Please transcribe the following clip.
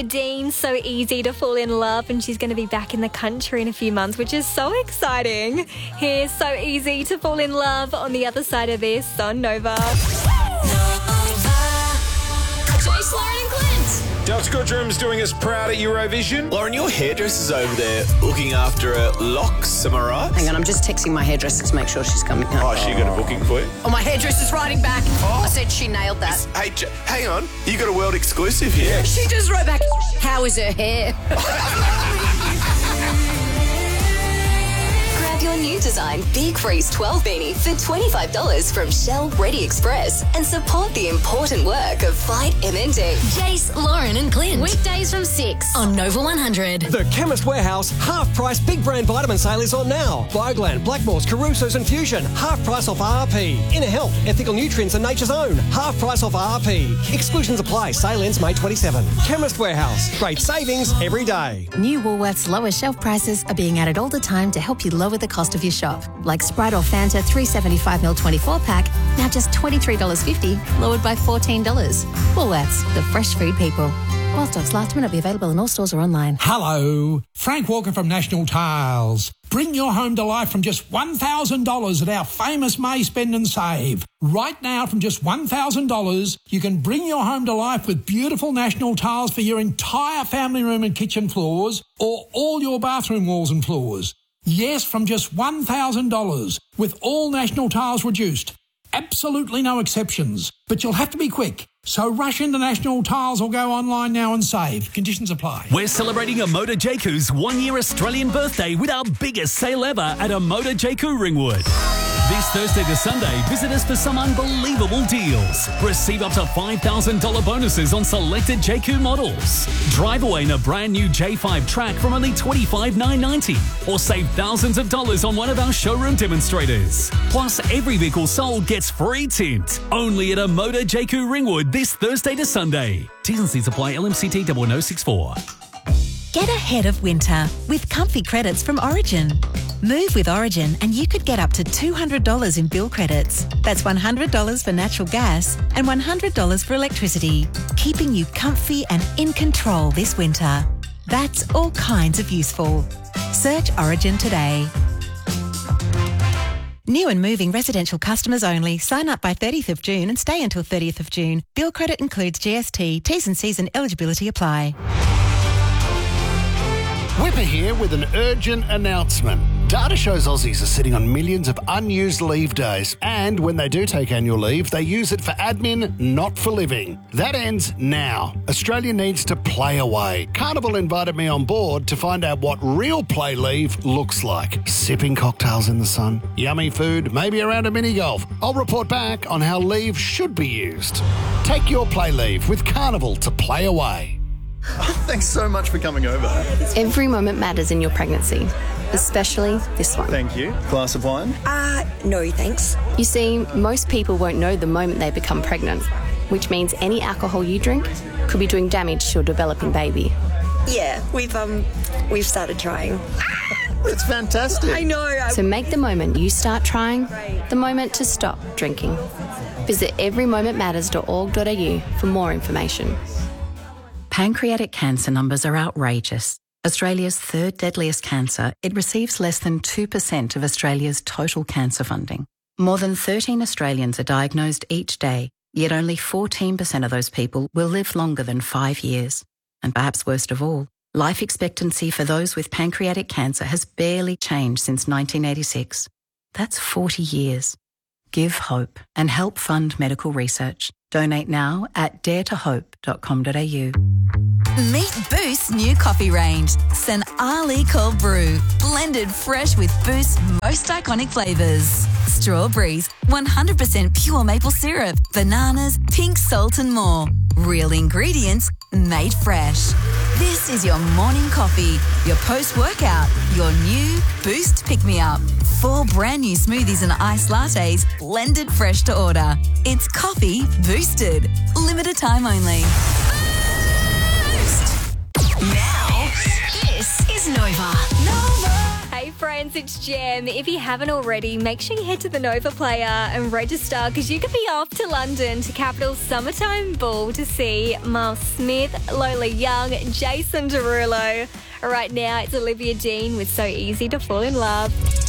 Dean, so easy to fall in love, and she's going to be back in the country in a few months, which is so exciting. Here's So Easy to Fall in Love on the other side of this on Nova. Jace, Lauren and Clint. Delta Goodrum's doing us proud at Eurovision. Lauren, your hairdresser's over there looking after her locks, am I right? Hang on, I'm just texting my hairdresser to make sure she's coming out. Oh, she got a booking for you? Oh, my hairdresser's writing back. I said she nailed that. Hey, hang on. You got a world exclusive here. She just wrote back, how is her hair? Grab your new design Big Freeze 12 beanie for $25 from Shell Ready Express and support the important work of Fight MND. Jace, Lauren and Clint. Weekdays from 6 on Nova 100. The Chemist Warehouse half-price big brand vitamin sale is on now. Bioglane, Blackmores, Caruso's and Fusion, half price off RP. Inner Health, Ethical Nutrients and Nature's Own, half price off RP. Exclusions apply. Sale ends May 27. Chemist Warehouse, great savings every day. New Woolworths lower shelf prices are being added all the time to help you lower the cost of your shop. Like Sprite or Fanta 375ml 24-pack, now just $23.50, lowered by $14. Woolworths, the fresh food people. While stocks last, may not be available in all stores or online. Hello, Frank Walker from National Tiles. Bring your home to life from just $1,000 at our famous May Spend and Save. Right now, from just $1,000, you can bring your home to life with beautiful National Tiles for your entire family room and kitchen floors, or all your bathroom walls and floors. Yes, from just $1,000, with all National Tiles reduced. Absolutely no exceptions. But you'll have to be quick. So rush into National Tiles or go online now and save. Conditions apply. We're celebrating Amoda Jaku's 1-year Australian birthday with our biggest sale ever at Amoda Jaku Ringwood. This Thursday to Sunday, visit us for some unbelievable deals. Receive up to $5,000 bonuses on selected Jaku models. Drive away in a brand new J5 Track from only $25,990, or save thousands of dollars on one of our showroom demonstrators. Plus, every vehicle sold gets free tint. Only at Amoda Jaku Ringwood this Thursday to Sunday. T's and C's apply. LMCT 0064. Get ahead of winter with comfy credits from Origin. Move with Origin and you could get up to $200 in bill credits. That's $100 for natural gas and $100 for electricity, keeping you comfy and in control this winter. That's all kinds of useful. Search Origin today. New and moving residential customers only. Sign up by 30th of June and stay until 30th of June. Bill credit includes GST. T's and C's and eligibility apply. Whipper here with an urgent announcement. Data shows Aussies are sitting on millions of unused leave days, and when they do take annual leave, they use it for admin, not for living. That ends now. Australia needs to play away. Carnival invited me on board to find out what real play leave looks like. Sipping cocktails in the sun, yummy food, maybe around a mini golf. I'll report back on how leave should be used. Take your play leave with Carnival to play away. Thanks so much for coming over. Every moment matters in your pregnancy, especially this one. Thank you. Glass of wine? No thanks. You see, most people won't know the moment they become pregnant, which means any alcohol you drink could be doing damage to a developing baby. Yeah, we've started trying. That's fantastic. I know. So make the moment you start trying the moment to stop drinking. Visit everymomentmatters.org.au for more information. Pancreatic cancer numbers are outrageous. Australia's third deadliest cancer, it receives less than 2% of Australia's total cancer funding. More than 13 Australians are diagnosed each day, yet only 14% of those people will live longer than 5 years. And perhaps worst of all, life expectancy for those with pancreatic cancer has barely changed since 1986. That's 40 years. Give hope and help fund medical research. Donate now at daretohope.com.au. Meet Boost's new coffee range. St. Ali Cold Brew. Blended fresh with Boost's most iconic flavours. Strawberries, 100% pure maple syrup, bananas, pink salt and more. Real ingredients made fresh. This is your morning coffee, your post-workout, your new Boost pick-me-up. 4 brand new smoothies and iced lattes blended fresh to order. It's coffee boosted. Limited time only. Now, this is Nova. Hey, friends. friends, it's Jem. If you haven't already, make sure you head to the Nova Player and register because you could be off to London to Capital's Summertime Ball to see Miles Smith, Lola Young, Jason Derulo. Right now, it's Olivia Dean with So Easy to Fall in Love.